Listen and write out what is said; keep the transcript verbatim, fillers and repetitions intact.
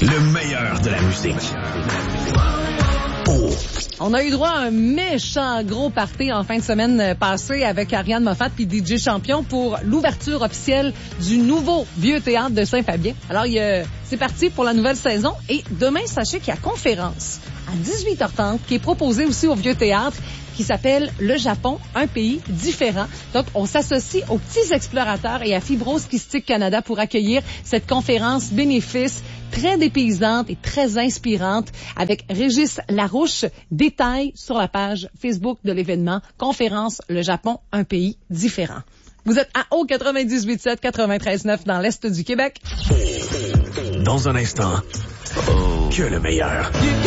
Le meilleur de la musique. Oh. On a eu droit à un méchant gros party en fin de semaine passée avec Ariane Moffat puis D J Champion pour l'ouverture officielle du nouveau Vieux Théâtre de Saint-Fabien. Alors, il y a, c'est parti pour la nouvelle saison et demain, sachez qu'il y a conférence à dix-huit heures trente qui est proposée aussi au Vieux Théâtre qui s'appelle Le Japon, un pays différent. Donc, on s'associe aux petits explorateurs et à Fibrose Kystique Canada pour accueillir cette conférence bénéfice très dépaysante et très inspirante avec Régis Larouche. Détails sur la page Facebook de l'événement Conférence Le Japon, un pays différent. Vous êtes à O quatre-vingt-dix-huit sept quatre-vingt-treize neuf dans l'Est du Québec. Dans un instant, oh. que le meilleur.